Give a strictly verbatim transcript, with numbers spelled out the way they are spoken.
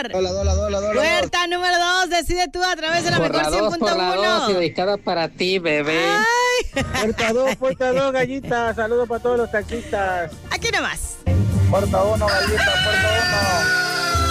Dola, dola, dola, dola. Puerta número dos, decide tú a través de la Por mejor la cien dos, punto por la dos, y uno. dedicada para ti, bebé. Ay, Puerta dos, puerta dos, gallita. Saludos para todos los taxistas. aquí nomás. Puerta uno, gallita, puerta uno.